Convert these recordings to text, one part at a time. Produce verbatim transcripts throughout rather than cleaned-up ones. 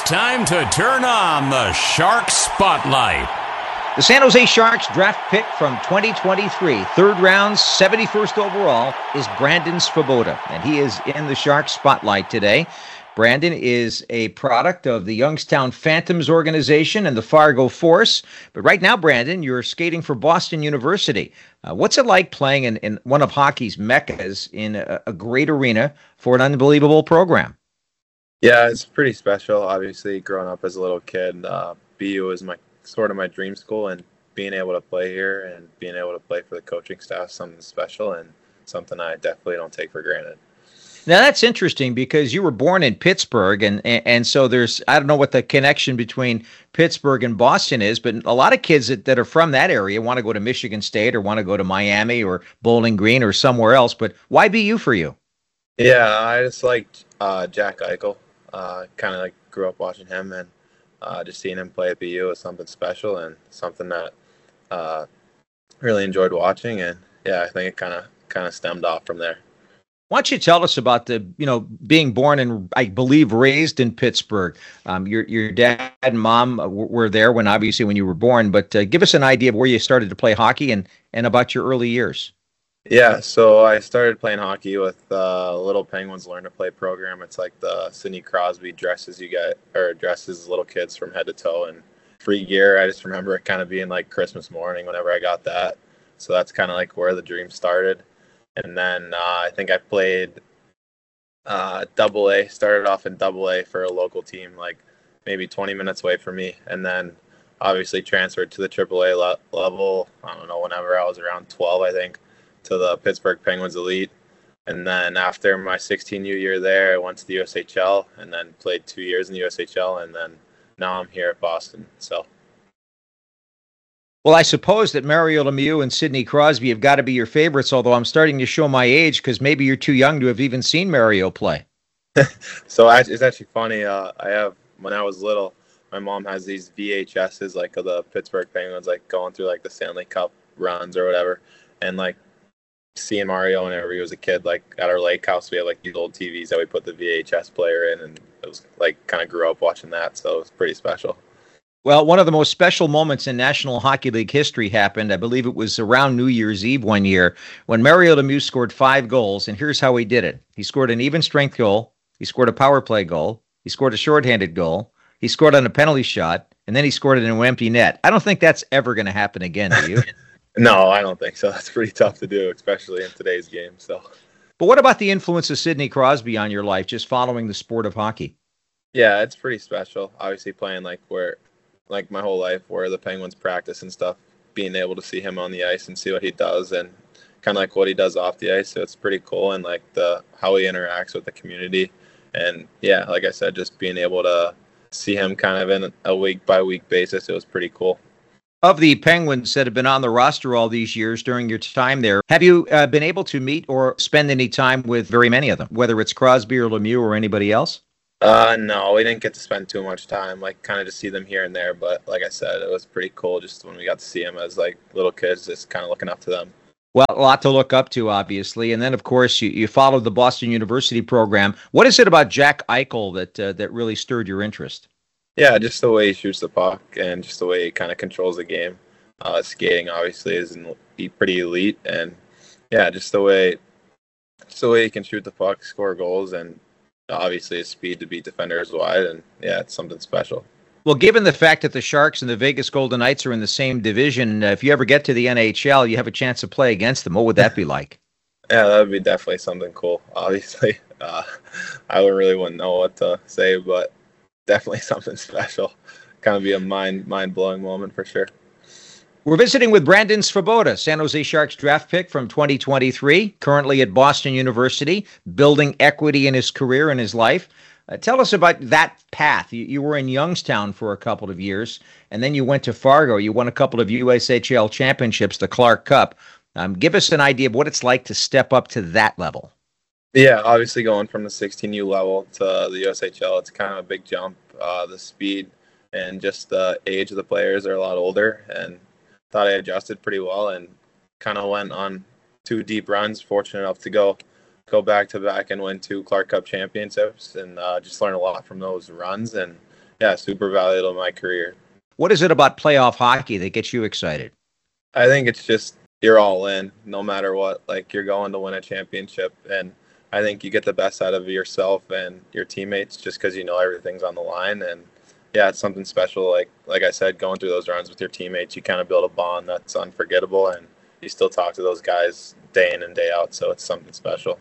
time to turn on the Shark Spotlight. The San Jose Sharks draft pick from twenty twenty-three, third round, seventy-first overall, is Brandon Svoboda, and he is in the Shark Spotlight today. Brandon is a product of the Youngstown Phantoms organization and the Fargo Force. But right now, Brandon, you're skating for Boston University. Uh, what's it like playing in, in one of hockey's meccas in a, a great arena for an unbelievable program? Yeah, it's pretty special. Obviously, growing up as a little kid, uh, B U was my sort of my dream school, and being able to play here and being able to play for the coaching staff is something special and something I definitely don't take for granted. Now, that's interesting because you were born in Pittsburgh, and, and and so there's, I don't know what the connection between Pittsburgh and Boston is, but a lot of kids that, that are from that area want to go to Michigan State or want to go to Miami or Bowling Green or somewhere else, but why B U for you? Yeah, I just liked uh, Jack Eichel. Uh, kind of like grew up watching him, and uh, just seeing him play at B U was something special and something that uh, really enjoyed watching, and yeah, I think it kind of kind of stemmed off from there. Why don't you tell us about the, you know, being born and I believe raised in Pittsburgh? Um, your your dad and mom were there when obviously when you were born, but uh, give us an idea of where you started to play hockey and, and about your early years. Yeah, so I started playing hockey with uh, Little Penguins Learn to Play program. It's like the Sidney Crosby dresses you get, or dresses little kids from head to toe and free gear. I just remember it kind of being like Christmas morning whenever I got that. So that's kind of like where the dream started. And then uh, I think I played uh, double A, started off in double A for a local team, like maybe twenty minutes away from me. And then obviously transferred to the triple A le- level, I don't know, whenever I was around twelve, I think, to the Pittsburgh Penguins Elite. And then after my sixteen U year there, I went to the U S H L and then played two years in the U S H L. And then now I'm here at Boston. So. Well, I suppose that Mario Lemieux and Sidney Crosby have got to be your favorites, although I'm starting to show my age because maybe you're too young to have even seen Mario play. So it's actually funny. Uh, I have, when I was little, my mom has these V H S's, like of the Pittsburgh Penguins, like going through like the Stanley Cup runs or whatever. And like seeing Mario whenever he was a kid, like at our lake house, we had like these old T Vs that we put the V H S player in, and it was like kind of grew up watching that. So it was pretty special. Well, one of the most special moments in National Hockey League history happened. I believe it was around New Year's Eve one year when Mario Lemieux scored five goals, and here's how he did it. He scored an even strength goal. He scored a power play goal. He scored a shorthanded goal. He scored on a penalty shot, and then he scored it in an empty net. I don't think that's ever going to happen again, do you? No, I don't think so. That's pretty tough to do, especially in today's game. So, but what about the influence of Sidney Crosby on your life, just following the sport of hockey? Yeah, it's pretty special. Obviously playing like where like my whole life where the Penguins practice and stuff, being able to see him on the ice and see what he does and kind of like what he does off the ice. So it's pretty cool. And like the, how he interacts with the community. And yeah, like I said, just being able to see him kind of in a week by week basis, it was pretty cool. Of the Penguins that have been on the roster all these years during your time there, have you uh, been able to meet or spend any time with very many of them, whether it's Crosby or Lemieux or anybody else? Uh, no, we didn't get to spend too much time, like kind of just see them here and there. But like I said, it was pretty cool just when we got to see them as like little kids, just kind of looking up to them. Well, a lot to look up to, obviously. And then, of course, you, you followed the Boston University program. What is it about Jack Eichel that uh, that really stirred your interest? Yeah, just the way he shoots the puck and just the way he kind of controls the game. Uh, skating, obviously, is pretty elite. And yeah, just the way, just the way he can shoot the puck, score goals, and obviously his speed to beat defenders wide, and yeah, it's something special. Well, given the fact that the Sharks and the Vegas Golden Knights are in the same division, uh, if you ever get to the N H L, you have a chance to play against them. What would that be like? Yeah, that would be definitely something cool. Obviously, uh, I would really wouldn't know what to say, but definitely something special. Kind of be a mind mind blowing moment for sure. We're visiting with Brandon Svoboda, San Jose Sharks draft pick from twenty twenty-three, currently at Boston University, building equity in his career and his life. Uh, tell us about that path. You, you were in Youngstown for a couple of years, and then you went to Fargo. You won a couple of U S H L championships, the Clark Cup. Um, give us an idea of what it's like to step up to that level. Yeah, obviously going from the sixteen U level to the U S H L, it's kind of a big jump. Uh, the speed and just the age of the players are a lot older, and thought I adjusted pretty well and kind of went on two deep runs, fortunate enough to go go back to back and win two Clark Cup championships, and uh, just learn a lot from those runs. And yeah, super valuable in my career. What is it about playoff hockey that gets you excited? I think it's just you're all in no matter what. Like you're going to win a championship, and I think you get the best out of yourself and your teammates just because you know everything's on the line. And yeah, it's something special. Like like I said, going through those runs with your teammates, you kind of build a bond that's unforgettable, and you still talk to those guys day in and day out. So it's something special.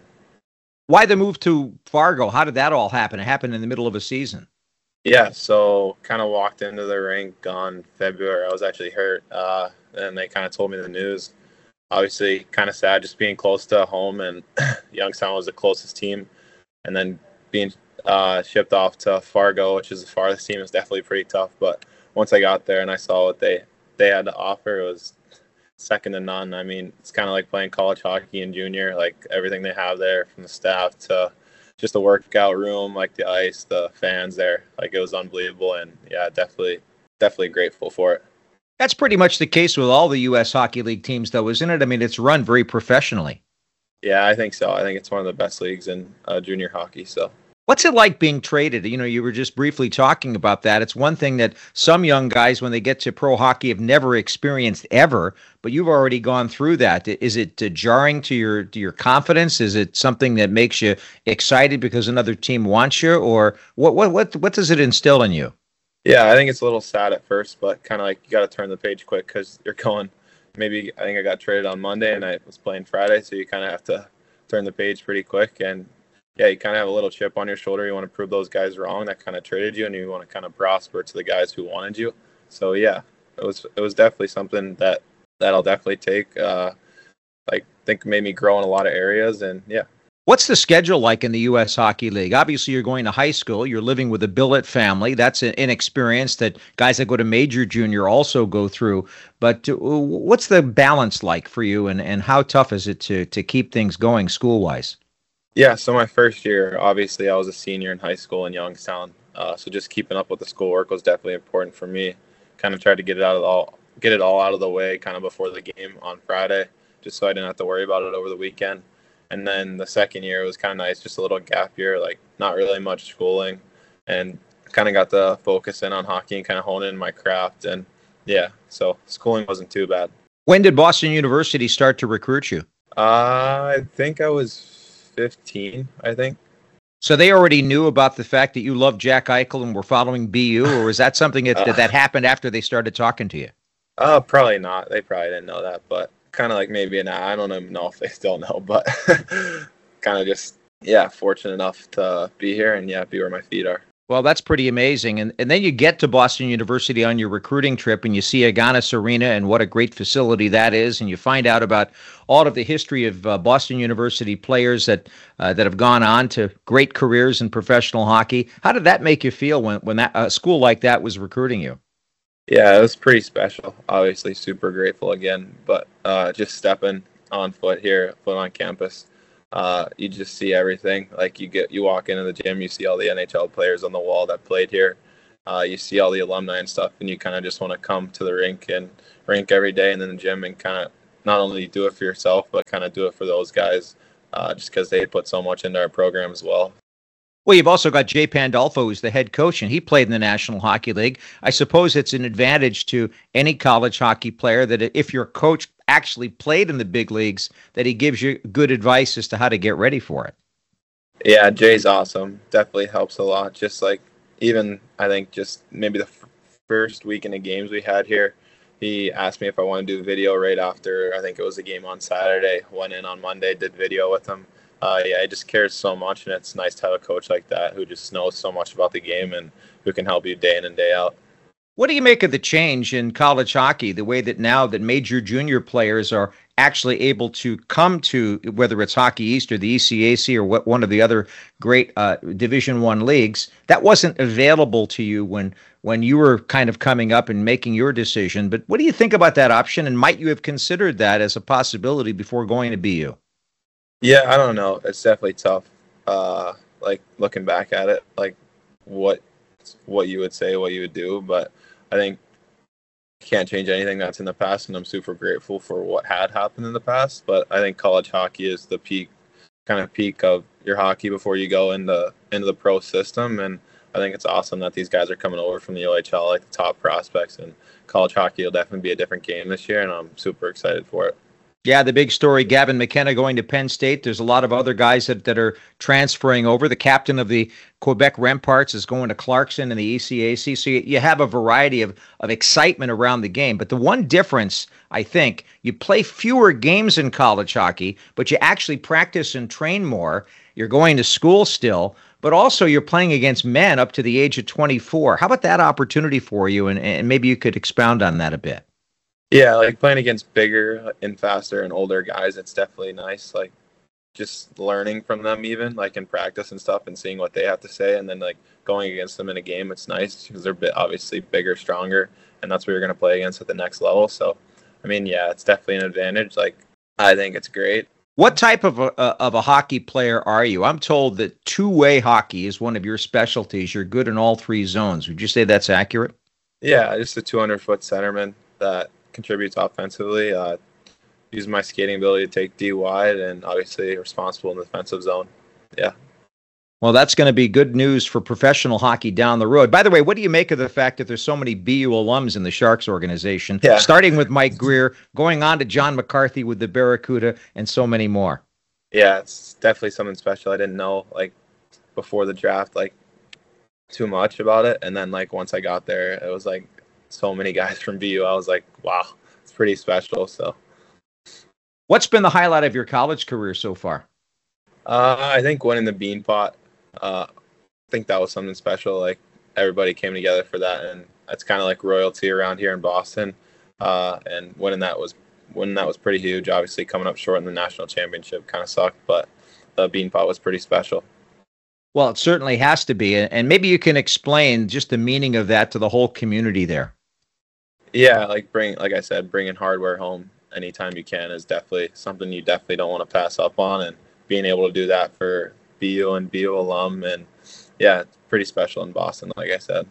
Why the move to Fargo? How did that all happen? It happened in the middle of a season. Yeah, so kind of walked into the rink on February. I was actually hurt, uh, and they kind of told me the news. Obviously, kind of sad just being close to home, and Youngstown was the closest team. And then being uh, shipped off to Fargo, which is the farthest team, is definitely pretty tough. But once I got there and I saw what they, they had to offer, it was second to none. I mean, it's kind of like playing college hockey in junior, like everything they have there from the staff to just the workout room, like the ice, the fans there, like it was unbelievable. And yeah, definitely, definitely grateful for it. That's pretty much the case with all the U S Hockey League teams, though, isn't it? I mean, it's run very professionally. Yeah, I think so. I think it's one of the best leagues in uh, junior hockey. So. What's it like being traded? You know, you were just briefly talking about that. It's one thing that some young guys, when they get to pro hockey, have never experienced ever, but you've already gone through that. Is it uh, jarring to your to your confidence? Is it something that makes you excited because another team wants you, or what? What what what does it instill in you? Yeah, I think it's a little sad at first, but kind of like you got to turn the page quick because you're going. Maybe I think I got traded on Monday and I was playing Friday, so you kind of have to turn the page pretty quick. And yeah, you kind of have a little chip on your shoulder. You want to prove those guys wrong that kind of traded you, and you want to kind of prosper to the guys who wanted you. So yeah, it was it was definitely something that that I'll definitely take. Uh, like think made me grow in a lot of areas, and yeah. What's the schedule like in the U S Hockey League? Obviously, you're going to high school. You're living with a billet family. That's an inexperience that guys that go to major junior also go through. But uh, what's the balance like for you, and, and how tough is it to to keep things going school-wise? Yeah, so my first year, obviously, I was a senior in high school in Youngstown. Uh, so just keeping up with the schoolwork was definitely important for me. Kind of tried to get it out of all, get it all out of the way kind of before the game on Friday, just so I didn't have to worry about it over the weekend. And then the second year was kind of nice, just a little gap year, like not really much schooling, and kind of got to focus in on hockey and kind of hone in my craft. And yeah, so schooling wasn't too bad. When did Boston University start to recruit you? Uh, I think I was fifteen, I think. So they already knew about the fact that you loved Jack Eichel and were following B U, or was that something that, uh, that happened after they started talking to you? Uh, probably not. They probably didn't know that, but kind of like maybe an I don't even know if they still know, but kind of just, yeah, fortunate enough to be here and, yeah, be where my feet are. Well, that's pretty amazing. And and then you get to Boston University on your recruiting trip and you see Agganis Arena and what a great facility that is. And you find out about all of the history of uh, Boston University players that uh, that have gone on to great careers in professional hockey. How did that make you feel when, when that a school like that was recruiting you? Yeah, it was pretty special. Obviously, super grateful again. But uh, just stepping on foot here, foot on campus. Uh, you just see everything. Like you get, you walk into the gym, you see all the N H L players on the wall that played here. Uh, you see all the alumni and stuff, and you kind of just want to come to the rink and rink every day and in the gym and kind of not only do it for yourself, but kind of do it for those guys, uh, just because they put so much into our program as well. Well, you've also got Jay Pandolfo, who's the head coach, and he played in the National Hockey League. I suppose it's an advantage to any college hockey player that if your coach actually played in the big leagues, that he gives you good advice as to how to get ready for it. Yeah, Jay's awesome. Definitely helps a lot. Just like even, I think, just maybe the f- first weekend of games we had here, he asked me if I want to do video right after, I think it was a game on Saturday. Went in on Monday, did video with him. Uh, yeah, he just cares so much, and it's nice to have a coach like that who just knows so much about the game and who can help you day in and day out. What do you make of the change in college hockey, the way that now that major junior players are actually able to come to, whether it's Hockey East or the E C A C or what one of the other great uh, Division One leagues, that wasn't available to you when when you were kind of coming up and making your decision. But what do you think about that option, and might you have considered that as a possibility before going to B U? Yeah, I don't know. It's definitely tough. Uh, like looking back at it, like what what you would say, what you would do, but I think you can't change anything that's in the past, and I'm super grateful for what had happened in the past. But I think college hockey is the peak, kind of peak of your hockey before you go into into the pro system, and I think it's awesome that these guys are coming over from the O H L, like the top prospects, and college hockey will definitely be a different game this year, and I'm super excited for it. Yeah, the big story, Gavin McKenna going to Penn State. There's a lot of other guys that, that are transferring over. The captain of the Quebec Remparts is going to Clarkson in the E C A C. So you, you have a variety of, of excitement around the game. But the one difference, I think, you play fewer games in college hockey, but you actually practice and train more. You're going to school still, but also you're playing against men up to the age of twenty-four. How about that opportunity for you? And, and maybe you could expound on that a bit. Yeah, like playing against bigger and faster and older guys, it's definitely nice. Like just learning from them even, like in practice and stuff, and seeing what they have to say, and then like going against them in a game, it's nice because they're bit obviously bigger, stronger, and that's what you're going to play against at the next level. So, I mean, yeah, it's definitely an advantage. Like, I think it's great. What type of a, of a hockey player are you? I'm told that two-way hockey is one of your specialties. You're good in all three zones. Would you say that's accurate? Yeah, just a two hundred foot centerman that contributes offensively, uh, use my skating ability to take D wide, and obviously responsible in the defensive zone. Yeah. Well, that's going to be good news for professional hockey down the road. By the way, what do you make of the fact that there's so many B U alums in the Sharks organization, yeah. starting with Mike Greer, going on to John McCarthy with the Barracuda, and so many more? Yeah, it's definitely something special. I didn't know, like, before the draft, like, too much about it. And then, like, once I got there, it was, like, so many guys from B U. I was like, wow, it's pretty special. So, what's been the highlight of your college career so far? Uh, I think winning the Beanpot. Uh, I think that was something special. Like everybody came together for that, and that's kind of like royalty around here in Boston. Uh, and winning that was winning that was pretty huge. Obviously, coming up short in the national championship kind of sucked, but the Beanpot was pretty special. Well, it certainly has to be, and maybe you can explain just the meaning of that to the whole community there. Yeah, like bring, like I said, bringing hardware home anytime you can is definitely something you definitely don't want to pass up on, and being able to do that for B U and B U alum, and yeah, it's pretty special in Boston, like I said.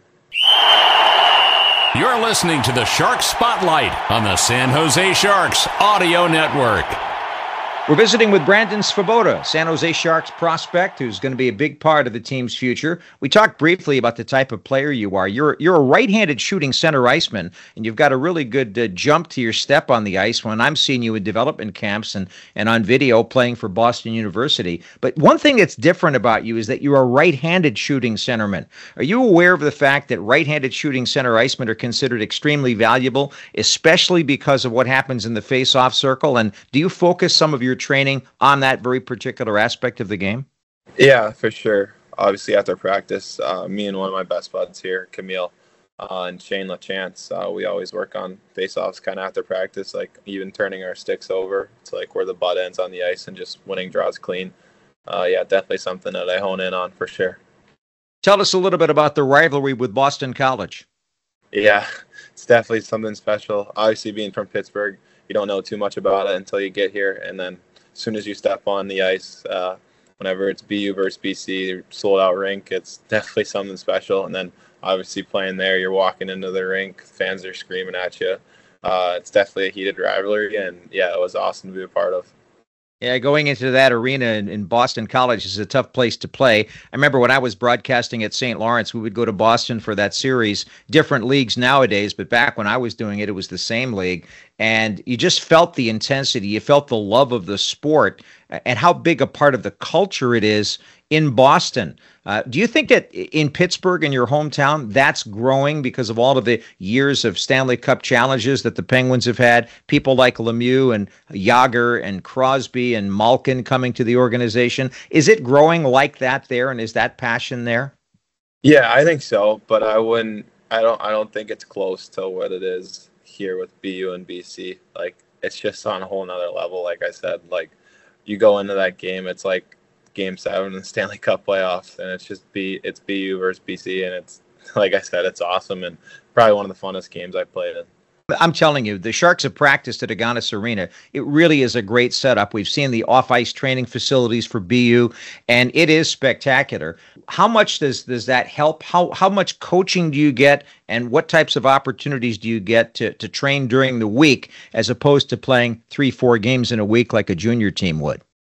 You're listening to the Shark Spotlight on the San Jose Sharks Audio Network. We're visiting with Brandon Svoboda, San Jose Sharks prospect, who's going to be a big part of the team's future. We talked briefly about the type of player you are. You're you're a right-handed shooting center iceman, and you've got a really good uh, jump to your step on the ice when I'm seeing you in development camps and, and on video playing for Boston University. But one thing that's different about you is that you're a right-handed shooting centerman. Are you aware of the fact that right-handed shooting center icemen are considered extremely valuable, especially because of what happens in the face-off circle? And do you focus some of your training on that very particular aspect of the game? Yeah, for sure. Obviously, after practice, uh, me and one of my best buds here, Camille, uh, and Shane LaChance, uh, we always work on face-offs kind of after practice, like even turning our sticks over to like where the butt ends on the ice and just winning draws clean. Uh, yeah, definitely something that I hone in on for sure. Tell us a little bit about the rivalry with Boston College. Yeah, it's definitely something special. Obviously, being from Pittsburgh, you don't know too much about it until you get here, and then as soon as you step on the ice, uh, whenever it's B U versus B C, sold out rink, it's definitely something special. And then obviously playing there, you're walking into the rink, fans are screaming at you. Uh, it's definitely a heated rivalry, and yeah, it was awesome to be a part of. Yeah, going into that arena in, in Boston College is a tough place to play. I remember when I was broadcasting at Saint Lawrence, we would go to Boston for that series. Different leagues nowadays, but back when I was doing it, it was the same league. And you just felt the intensity. You felt the love of the sport and how big a part of the culture it is in Boston. Uh, do you think that in Pittsburgh, in your hometown, that's growing because of all of the years of Stanley Cup challenges that the Penguins have had? People like Lemieux and Yager and Crosby and Malkin coming to the organization. Is it growing like that there, and is that passion there? Yeah, I think so, but I wouldn't. I don't. I don't think it's close to what it is here with B U and B C. Like, it's just on a whole nother level. Like I said, like you go into that game, it's like Game Seven in the Stanley Cup playoffs, and it's just B. It's B U versus B C, and it's like I said, it's awesome and probably one of the funnest games I've played in. I'm telling you, the Sharks have practiced at Agganis Arena. It really is a great setup. We've seen the off-ice training facilities for B U, and it is spectacular. How much does does that help? How how much coaching do you get, and what types of opportunities do you get to to train during the week as opposed to playing three, four games in a week like a junior team would?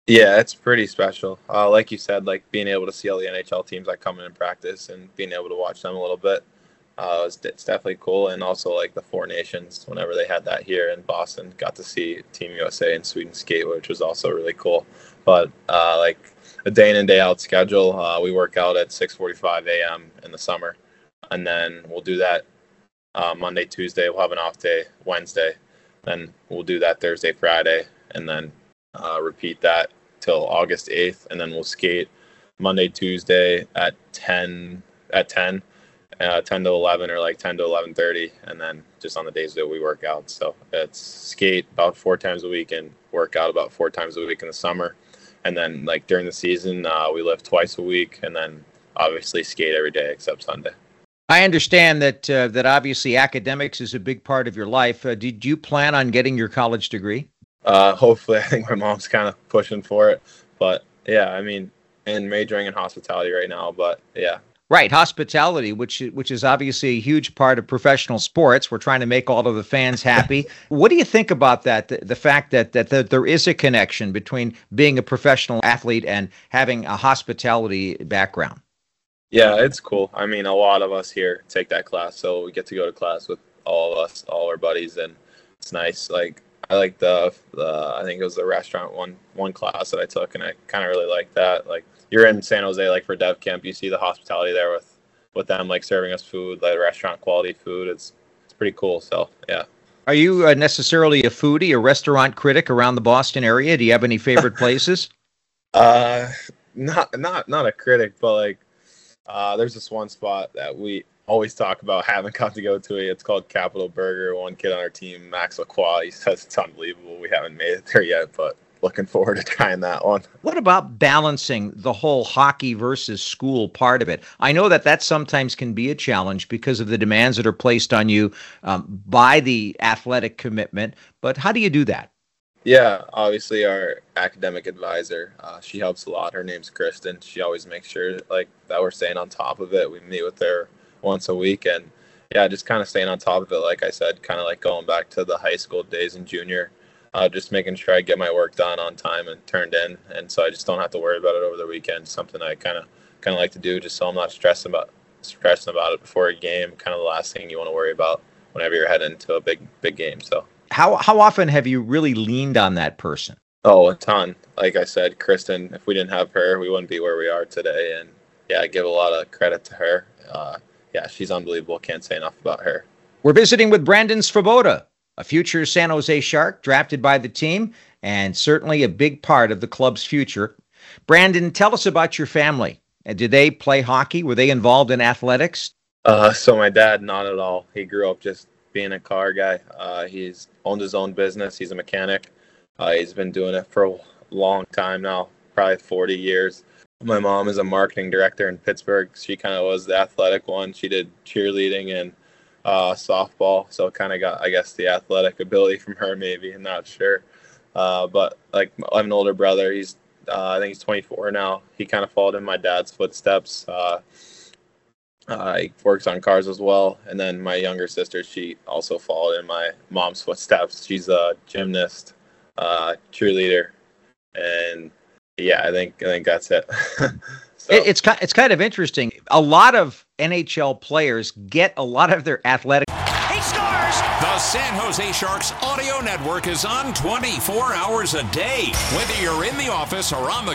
Yeah, it's pretty special. Uh, like you said, like being able to see all the N H L teams that come in and practice and being able to watch them a little bit, uh, it's, it's definitely cool. And also like the Four Nations, whenever they had that here in Boston, got to see Team U S A and Sweden skate, which was also really cool. But uh, like a day in and day out schedule, uh, we work out at six forty-five a.m. in the summer, and then we'll do that uh, Monday, Tuesday. We'll have an off day Wednesday, then we'll do that Thursday, Friday, and then uh, repeat that till August eighth, and then we'll skate Monday, Tuesday at ten at ten, uh, ten to eleven, or like ten to eleven thirty, and then just on the days that we work out. So it's skate about four times a week and work out about four times a week in the summer, and then like during the season uh, we lift twice a week, and then obviously skate every day except Sunday. I understand that uh, that obviously academics is a big part of your life. Uh, did you plan on getting your college degree? Uh, hopefully, I think my mom's kind of pushing for it, but yeah, I mean, and majoring in hospitality right now, but yeah. Right, hospitality, which which is obviously a huge part of professional sports. We're trying to make all of the fans happy. What do you think about that? The, the fact that, that that there is a connection between being a professional athlete and having a hospitality background? Yeah, it's cool. I mean, a lot of us here take that class, so we get to go to class with all of us, all our buddies, and it's nice. Like, I like the, the I think it was the restaurant one one class that I took, and I kind of really like that. Like, you're in San Jose, like for Dev Camp, you see the hospitality there with, with them, like serving us food, like restaurant quality food. It's it's pretty cool. So yeah. Are you uh, necessarily a foodie, a restaurant critic around the Boston area? Do you have any favorite places? uh, not not not a critic, but like uh, there's this one spot that we always talk about, haven't got to go to it. It's called Capital Burger. One kid on our team, Max Lacroix, he says it's unbelievable. We haven't made it there yet, but looking forward to trying that one. What about balancing the whole hockey versus school part of it? I know that that sometimes can be a challenge because of the demands that are placed on you um, by the athletic commitment, but how do you do that? Yeah, obviously our academic advisor, uh, she helps a lot. Her name's Kristen. She always makes sure like that we're staying on top of it. We meet with her once a week, and yeah, just kind of staying on top of it. Like I said, kind of like going back to the high school days in junior, uh, just making sure I get my work done on time and turned in, and so I just don't have to worry about it over the weekend. Something I kind of kind of like to do, just so I'm not stressing about stressing about it before a game. Kind of the last thing you want to worry about whenever you're heading into a big big game. So how how often have you really leaned on that person? Oh, a ton. Like I said, Kristen. If we didn't have her, we wouldn't be where we are today. And yeah, I give a lot of credit to her. Uh, Yeah, she's unbelievable. Can't say enough about her. We're visiting with Brandon Svoboda, a future San Jose Shark drafted by the team and certainly a big part of the club's future. Brandon, tell us about your family. Did they play hockey? Were they involved in athletics? Uh, so my dad, not at all. He grew up just being a car guy. Uh, he's owned his own business. He's a mechanic. Uh, he's been doing it for a long time now, probably forty years. My mom is a marketing director in Pittsburgh. She kind of was the athletic one. She did cheerleading and uh, softball, so kind of got, I guess, the athletic ability from her. Maybe, I'm not sure. Uh, but like, I have an older brother. He's, uh, I think he's twenty-four now. He kind of followed in my dad's footsteps. Uh, uh, he works on cars as well. And then my younger sister, she also followed in my mom's footsteps. She's a gymnast, uh, cheerleader, and yeah, I think I think that's it. So. it. It's it's kind of interesting. A lot of N H L players get a lot of their athletic. He scores! The San Jose Sharks audio network is on twenty-four hours a day. Whether you're in the office or on the